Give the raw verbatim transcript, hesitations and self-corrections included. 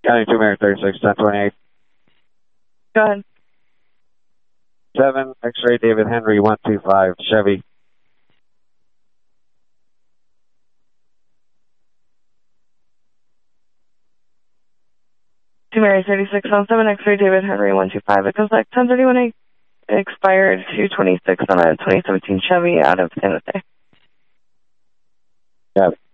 County two Mary thirty-six, ten twenty-eight. Go ahead. seven, X-ray David Henry, one two five, Chevy. two Mary thirty-six on seven, X-ray David Henry, one two five. It goes like ten thirty-one eight. Expired two twenty-six on a twenty seventeen Chevy out of San Jose. Yeah.